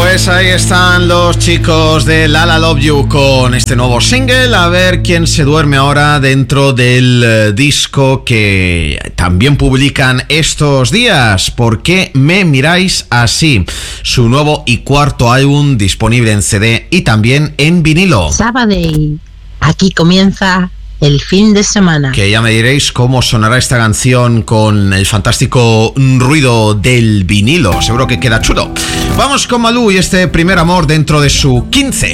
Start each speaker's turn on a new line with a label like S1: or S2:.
S1: Pues ahí están los chicos de La La Love You con este nuevo single. A ver quién se duerme ahora dentro del disco que también publican estos días. ¿Por qué me miráis así? Su nuevo y cuarto álbum disponible en CD y también en vinilo.
S2: Sabadell. Aquí comienza el fin de semana.
S1: Que ya me diréis cómo sonará esta canción con el fantástico ruido del vinilo. Seguro que queda chulo. Vamos con Malú y este primer amor dentro de su 15.